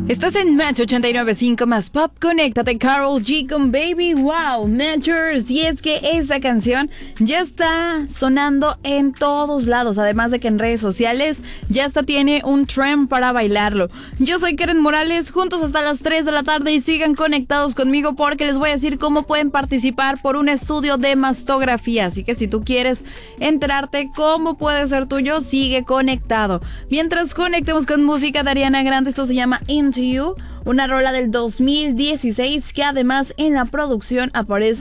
Estás en Match 89.5 más Pop. Conéctate, Karol G con Baby Wow, Matchers. Y es que esta canción ya está sonando en todos lados. Además de que en redes sociales ya hasta tiene un trend para bailarlo. Yo soy Karen Morales, juntos hasta las 3 de la tarde. Y sigan conectados conmigo porque les voy a decir cómo pueden participar por un estudio de mastografía. Así que si tú quieres enterarte cómo puede ser tuyo, sigue conectado. Mientras conectemos con música de Ariana Grande, esto se llama Into You, una rola del 2016 que además en la producción aparece